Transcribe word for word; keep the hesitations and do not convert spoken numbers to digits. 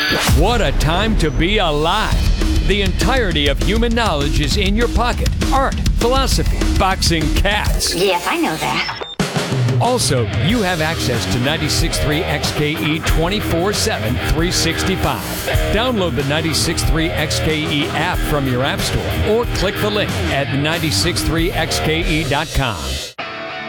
What a time to be alive! The entirety of human knowledge is in your pocket. Art, philosophy, boxing, cats. Yes, I know that. Also, you have access to ninety-six point three X K E twenty-four seven, three sixty-five. Download the ninety-six point three X K E app from your app store or click the link at ninety-six point three X K E dot com.